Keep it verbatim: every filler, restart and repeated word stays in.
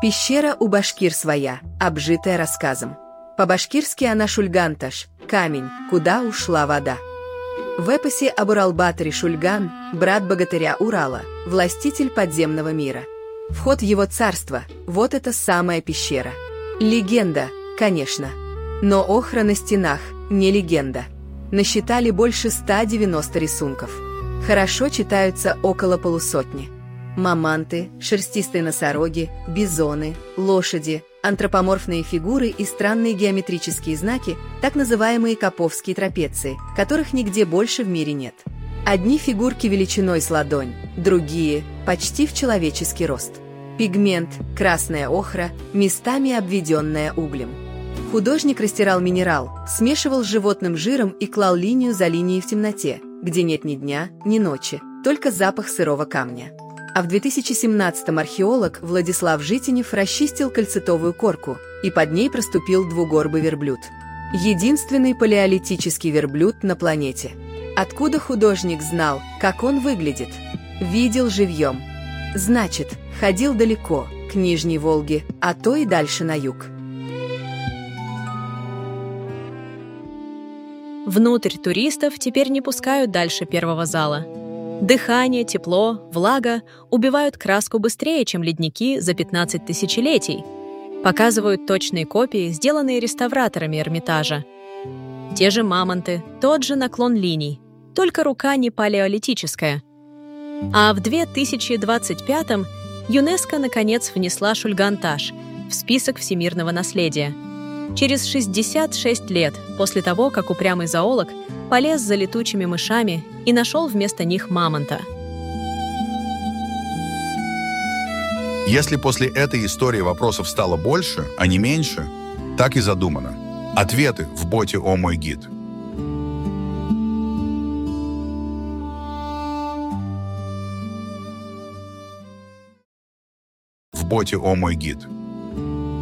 Пещера у башкир своя, обжитая рассказом. По-башкирски она Шульганташ, камень, куда ушла вода. В эпосе об Урал-баторе Шульган, брат богатыря Урала, властитель подземного мира. Вход в его царство, вот эта самая пещера. Легенда, конечно. Но охра на стенах, не легенда. Насчитали больше ста девяноста рисунков. Хорошо читаются около полусотни. Маманты, шерстистые носороги, бизоны, лошади, антропоморфные фигуры и странные геометрические знаки, так называемые коповские трапеции, которых нигде больше в мире нет. Одни фигурки величиной с ладонь, другие – почти в человеческий рост. Пигмент, красная охра, местами обведенная углем. Художник растирал минерал, смешивал с животным жиром и клал линию за линией в темноте, где нет ни дня, ни ночи, только запах сырого камня. А в две тысячи семнадцатом археолог Владислав Житинев расчистил кальцитовую корку, и под ней проступил двугорбый верблюд. Единственный палеолитический верблюд на планете. Откуда художник знал, как он выглядит? Видел живьем. Значит, ходил далеко, к Нижней Волге, а то и дальше на юг. Внутрь туристов теперь не пускают дальше первого зала. Дыхание, тепло, влага убивают краску быстрее, чем ледники за пятнадцать тысячелетий. Показывают точные копии, сделанные реставраторами Эрмитажа. Те же мамонты, тот же наклон линий, только рука не палеолитическая. А в две тысячи двадцать пятом ЮНЕСКО наконец внесла Шульганташ в список всемирного наследия. Через шестьдесят шесть лет после того, как упрямый зоолог полез за летучими мышами и нашел вместо них мамонта. Если после этой истории вопросов стало больше, а не меньше, так и задумано. Ответы в боте «О мой гид». В боте «О мой гид».